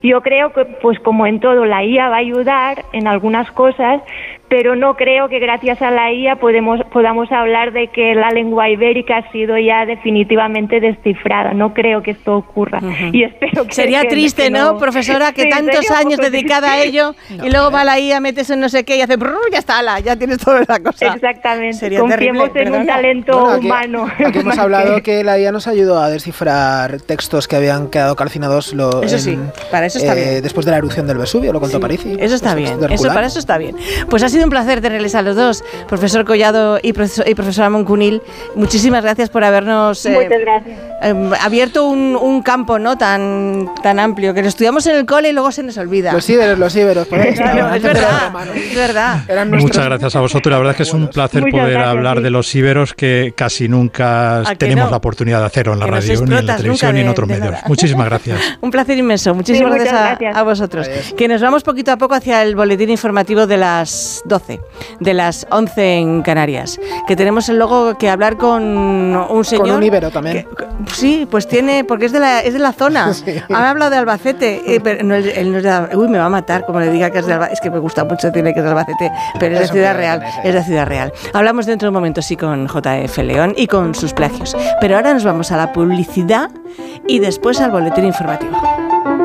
Yo creo que, pues como en todo, la IA va a ayudar en algunas cosas, pero no creo que gracias a la IA podamos hablar de que la lengua ibérica ha sido ya definitivamente descifrada. No creo que esto ocurra. Y espero que sería triste, ¿no, profesora? Que tantos años dedicada a ello y luego va la IA, metes en no sé qué y hace ya está, ya tienes toda la cosa. Exactamente. Sería confiemos terrible, en un talento humano. Aquí hemos hablado que la IA nos ayudó a descifrar textos que habían quedado calcinados. Eso sí, para eso está bien. Después de la erupción del Vesubio, lo contó Parisi. Eso está bien, para eso está bien. Pues ha sido un placer tenerles a los dos, profesor Collado y profesora Moncunil. Muchísimas gracias por habernos abierto un campo, ¿no? tan amplio, que lo estudiamos en el cole y luego se nos olvida. Los íberos. Claro, es verdad. Muchas gracias a vosotros. La verdad es que es un placer poder hablar de los íberos, que casi nunca tenemos la oportunidad de hacerlo en la radio, ni en la televisión, ni en otros medios. Muchísimas gracias. Un placer inmenso. Muchísimas gracias a vosotros. Adiós. Que nos vamos poquito a poco hacia el boletín informativo de las 12, de las 11 en Canarias. Que tenemos luego que hablar con un señor. Con un íbero también. Sí, pues tiene, porque es de la zona. Sí. Han hablado de Albacete. Pero no, él no es de, me va a matar como le diga que es de Albacete. Es que me gusta mucho decirle que es de Albacete, pero es de Ciudad Real. Es de Ciudad Real. Hablamos dentro de un momento, sí, con J.F. León y con sus plagios. Pero ahora nos vamos a la publicidad y después al boletín informativo.